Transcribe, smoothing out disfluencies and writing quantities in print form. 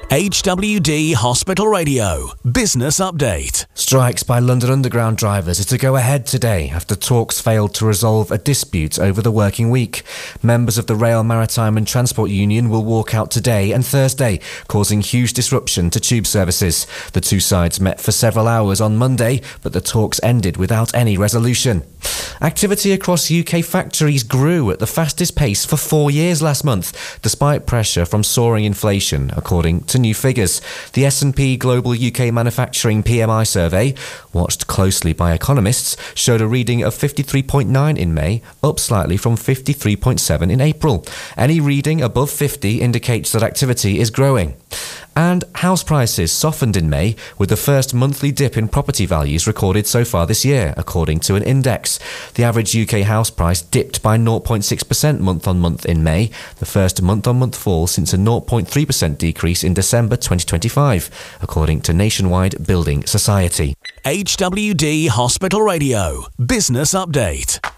HWD Hospital Radio Business Update. Strikes by London Underground drivers are to go ahead today after talks failed to resolve a dispute over the working week. Members of the Rail, Maritime and Transport Union will walk out today and Thursday, causing huge disruption to tube services. The two sides met for several hours on Monday, but the talks ended without any resolution. Activity across UK factories grew at the fastest pace for 4 years last month, despite pressure from soaring inflation, according to new figures. The S&P Global UK Manufacturing PMI survey, watched closely by economists, showed a reading of 53.9 in May, up slightly from 53.7 in April. Any reading above 50 indicates that activity is growing. And house prices softened in May, with the first monthly dip in property values recorded so far this year, according to an index. The average UK house price dipped by 0.6% month-on-month in May, the first month-on-month fall since a 0.3% decrease in December 2025, according to Nationwide Building Society. HWD Hospital Radio Business Update.